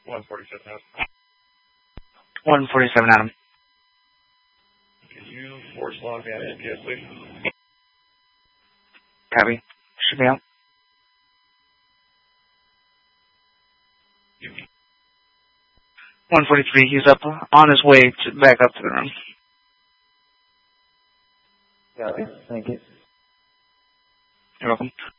147 Adam. 147 Adam. Can you force log me on NPS, please? Copy. Should be out. 143, he's up on his way back up to the room. Got it. Thank you. You're welcome.